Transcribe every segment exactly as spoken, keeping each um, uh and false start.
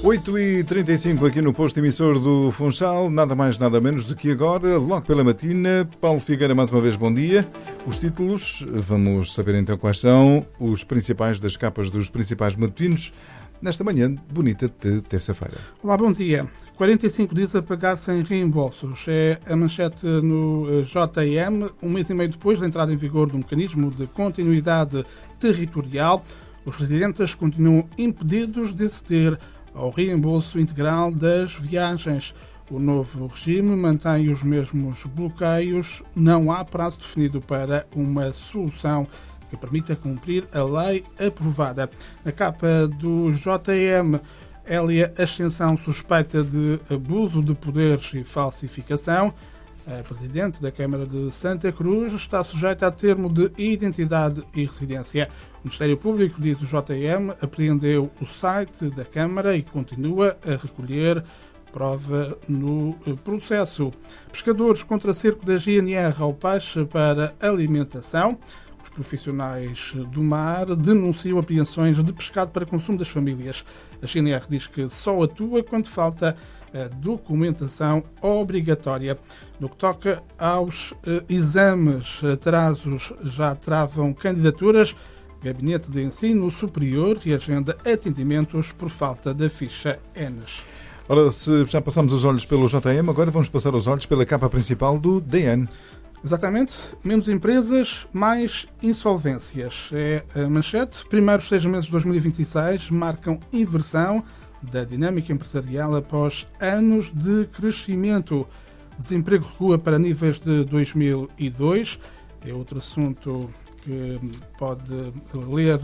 oito e trinta e cinco aqui no posto emissor do Funchal, nada mais nada menos do que agora, logo pela matina. Paulo Figueira, mais uma vez, bom dia. Os títulos, vamos saber então quais são os principais das capas dos principais matutinos nesta manhã bonita de terça-feira. Olá, bom dia. quarenta e cinco dias a pagar sem reembolsos. É a manchete no J M, um mês e meio depois da entrada em vigor do mecanismo de continuidade territorial. Os residentes continuam impedidos de aceder ao reembolso integral das viagens. O novo regime mantém os mesmos bloqueios. Não há prazo definido para uma solução que permita cumprir a lei aprovada. Na capa do J M, Hélia Ascensão suspeita de abuso de poderes e falsificação. A presidente da Câmara de Santa Cruz está sujeita a termo de identidade e residência. O Ministério Público, diz o J M, apreendeu o site da Câmara e continua a recolher prova no processo. Pescadores contra cerco da G N R ao peixe para alimentação. Os profissionais do mar denunciam apreensões de pescado para consumo das famílias. A G N R diz que só atua quando falta a documentação obrigatória. No que toca aos eh, exames, atrasos já travam candidaturas. Gabinete de Ensino Superior reagenda atendimentos por falta da ficha Enes. Ora, se já passamos os olhos pelo J M, agora vamos passar os olhos pela capa principal do D N. Exatamente. Menos empresas, mais insolvências. É a manchete. Primeiros seis meses de dois mil e vinte e seis marcam inversão da dinâmica empresarial após anos de crescimento. Desemprego recua para níveis de dois mil e dois. É outro assunto que pode ler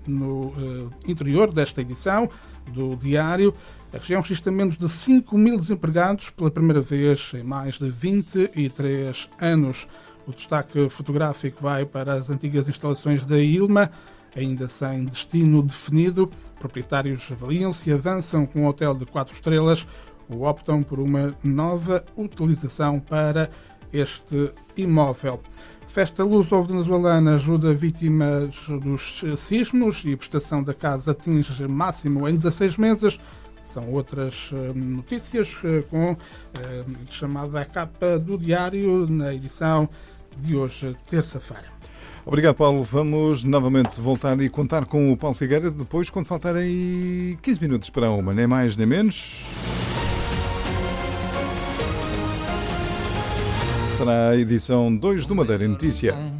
no interior desta edição do Diário. A região registra menos de cinco mil desempregados pela primeira vez em mais de vinte e três anos. O destaque fotográfico vai para as antigas instalações da Ilma, ainda sem destino definido. Proprietários avaliam se avançam com um hotel de quatro estrelas ou optam por uma nova utilização para este imóvel. Festa luso-venezuelana ajuda vítimas dos sismos e a prestação da casa atinge máximo em dezasseis meses. São outras notícias com a chamada capa do Diário na edição de hoje, terça-feira. Obrigado, Paulo. Vamos novamente voltar e contar com o Paulo Figueira depois, quando faltarem quinze minutos para uma, nem mais nem menos. Será a edição dois do Madeira Notícia.